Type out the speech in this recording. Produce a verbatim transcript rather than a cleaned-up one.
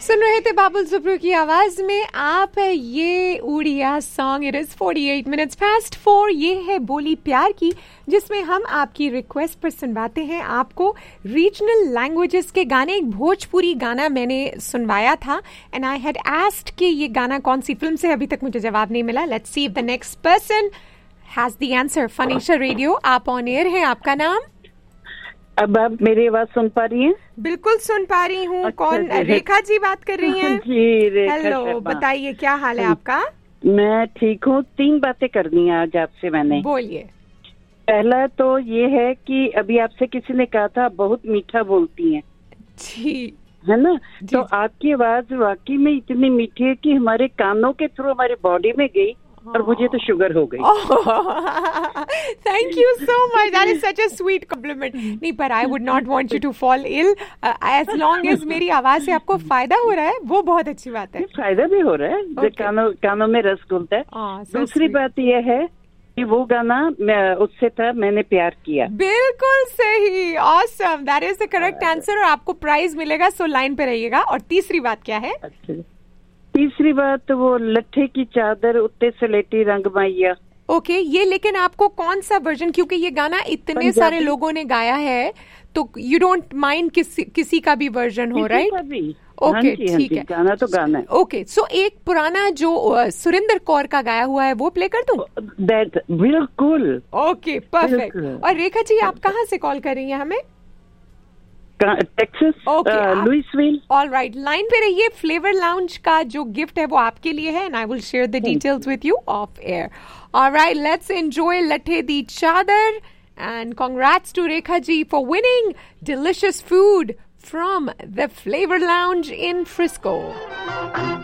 सुन रहे थे बाबुल सुप्रू की आवाज में आप है ये उड़िया सॉन्ग. इट इज अड़तालीस मिनट्स पास्ट फोर. ये है बोली प्यार की, जिसमें हम आपकी रिक्वेस्ट पर सुनवाते हैं आपको रीजनल लैंग्वेजेस के गाने. एक भोजपुरी गाना मैंने सुनवाया था एंड आई हैड आस्क्ड कि ये गाना कौन सी फिल्म से. अभी तक मुझे जवाब नहीं मिला. Let's see if the next person has the answer. फनीशा radio, आप ऑन एयर हैं. आपका नाम? अब आप मेरी आवाज सुन पा रही हैं? बिल्कुल सुन पा रही हूँ. अच्छा, कौन? रेखा जी बात कर रही हैं? जी रेखा. हेलो, बताइए क्या हाल है आपका? मैं ठीक हूँ. तीन बातें करनी है आज आपसे मैंने. बोलिए. पहला तो ये है कि अभी आपसे किसी ने कहा था बहुत मीठा बोलती हैं. जी. है ना? जी. तो आपकी आवाज वाकई में इतनी मीठी है कि हमारे कानों के थ्रू हमारे बॉडी में गई और मुझे तो शुगर हो गई. Thank you so much. That is such a sweet complement. नहीं, पर I would not want you to fall ill. As long as मेरी आवाज से आपको फायदा हो रहा है वो बहुत अच्छी बात है. फायदा भी हो रहा है. Okay. कानों कानों में रस घुलता है. Ah, so दूसरी sweet. बात यह है कि वो गाना मैं उससे था मैंने प्यार किया. बिल्कुल सही. Awesome. That is the correct answer और आपको प्राइज मिलेगा. सो लाइन पे रहिएगा. और तीसरी बात क्या है? अच्छा. तीसरी बात वो लट्ठे की चादर उत्ते सलेटी रंग माइया. ओके okay, ये लेकिन आपको कौन सा वर्जन, क्योंकि ये गाना इतने पंजाबी. सारे लोगों ने गाया है तो यू डोंट माइंड किसी किसी का भी वर्जन हो, राइट? ओके, ठीक है. गाना तो गाना है. ओके, सो एक पुराना जो uh, सुरेंद्र कौर का गाया हुआ है वो प्ले कर दूं? दैट बिल्कुल. Okay, perfect. और रेखा जी, आप कहाँ से कॉल कर रही हैं हमें? Texas, Louisville. All right, line पे रहिए. फ्लेवर लाउंज का जो गिफ्ट है वो आपके लिए है and I will share the details with you of air. All right, let's enjoy लट्ठे दी चादर and congrats to Rekha ji for winning delicious food from the Flavor Lounge in Frisco.